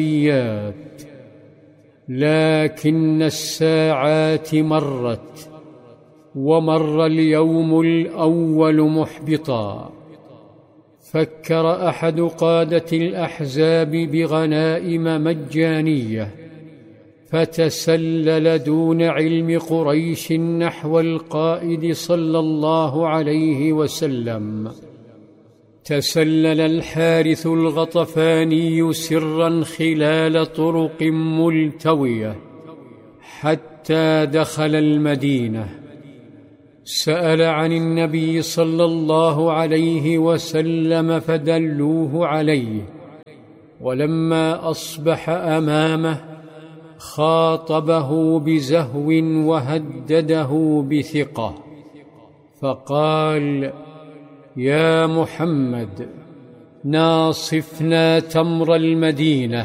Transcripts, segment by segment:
لكن الساعات مرت، ومر اليوم الأول محبطا. فكر أحد قادة الأحزاب بغنائم مجانية، فتسلل دون علم قريش نحو القائد صلى الله عليه وسلم. تسلل الحارث الغطفاني سرا خلال طرق ملتوية حتى دخل المدينة. سأل عن النبي صلى الله عليه وسلم فدلوه عليه، ولما أصبح أمامه خاطبه بزهو وهدده بثقة، فقال: يا محمد، ناصفنا تمر المدينة،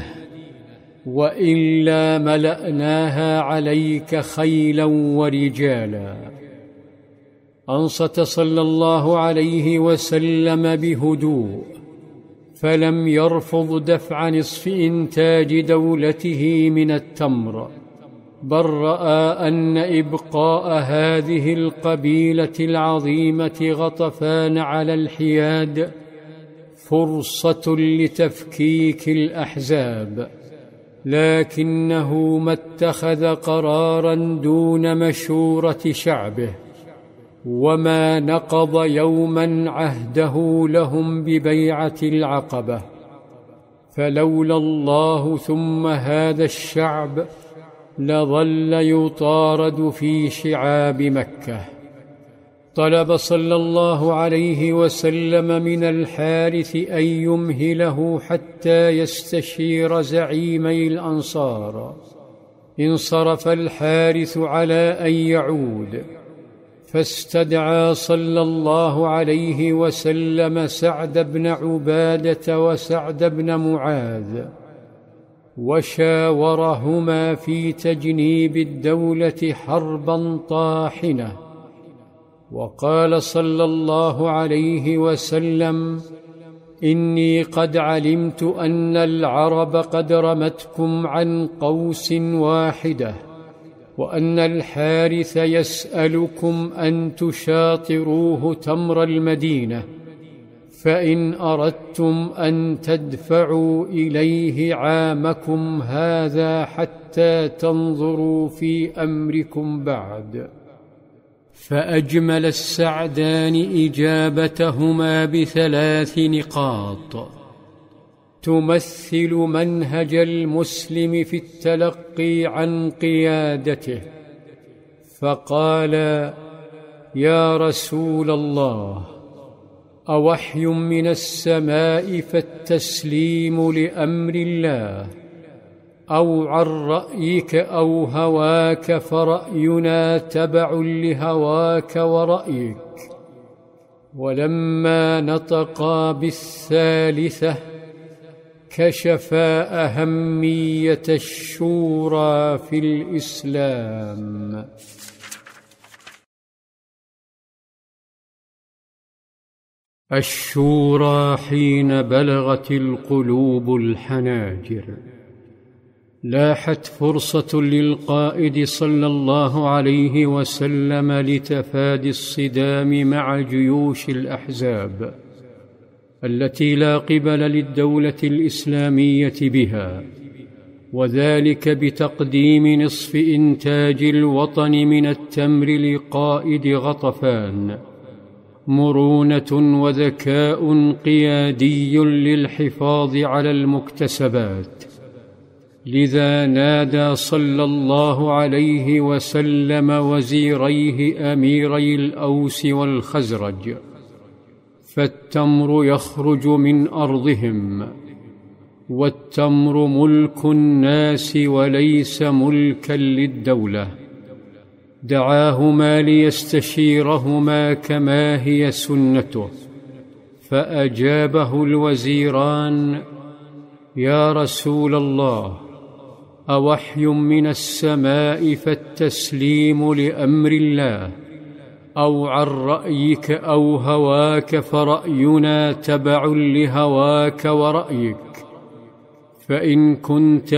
وإلا ملأناها عليك خيلا ورجالا. أنصت صلى الله عليه وسلم بهدوء، فلم يرفض دفع نصف إنتاج دولته من التمر، بل رأى أن إبقاء هذه القبيلة العظيمة غطفان على الحياد فرصة لتفكيك الأحزاب، لكنه ما اتخذ قراراً دون مشورة شعبه، وما نقض يوماً عهده لهم ببيعة العقبة. فلولا الله ثم هذا الشعب لظل يطارد في شعاب مكة. طلب صلى الله عليه وسلم من الحارث أن يمهله حتى يستشير زعيمي الأنصار. انصرف الحارث على أن يعود، فاستدعى صلى الله عليه وسلم سعد بن عبادة وسعد بن معاذ، وشاورهما في تجنيب الدولة حربا طاحنة. وقال صلى الله عليه وسلم: إني قد علمت أن العرب قد رمتكم عن قوس واحدة، وأن الحارث يسألكم أن تشاطروه تمر المدينة، فإن أردتم أن تدفعوا إليه عامكم هذا حتى تنظروا في أمركم بعد. فأجمل السعدان إجابتهما بثلاث نقاط تمثل منهج المسلم في التلقي عن قيادته. فقال: يا رسول الله، أوحي من السماء فالتسليم لأمر الله، أو عن رأيك أو هواك فرأينا تبع لهواك ورأيك؟ ولما نطقا بالثالثة كشفا أهمية الشورى في الإسلام. الشورى حين بلغت القلوب الحناجر. لاحت فرصة للقائد صلى الله عليه وسلم لتفادي الصدام مع جيوش الأحزاب التي لا قبل للدولة الإسلامية بها، وذلك بتقديم نصف إنتاج الوطن من التمر لقائد غطفان، مرونة وذكاء قيادي للحفاظ على المكتسبات. لذا نادى صلى الله عليه وسلم وزيريه أميري الأوس والخزرج، فالتمر يخرج من أرضهم، والتمر ملك الناس وليس ملكا للدولة. دعاهما ليستشيرهما كما هي سنته، فأجابه الوزيران: يا رسول الله، أوحي من السماء فالتسليم لأمر الله، أو عن رأيك أو هواك فرأينا تبع لهواك ورأيك؟ فإن كنت